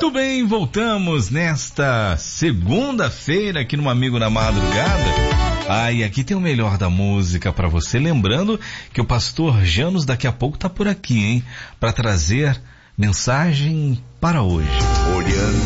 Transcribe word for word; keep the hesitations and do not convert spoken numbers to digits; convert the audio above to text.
Muito bem, voltamos nesta segunda-feira aqui no Amigo na Madrugada. Ah, e aqui tem o melhor da música para você. Lembrando que o pastor Janos daqui a pouco tá por aqui, hein? Para trazer mensagem para hoje. Olhando